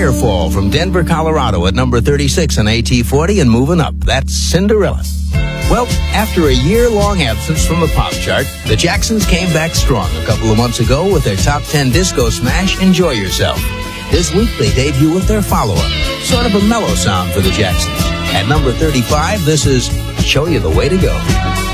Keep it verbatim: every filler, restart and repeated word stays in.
Firefall from Denver, Colorado at number thirty-six on A T forty and moving up. That's Cinderella. Well, after a year-long absence from the pop chart, the Jacksons came back strong a couple of months ago with their top ten disco smash, Enjoy Yourself. This week, they debut with their follow-up, sort of a mellow sound for the Jacksons. At number thirty-five, this is Show You the Way to Go.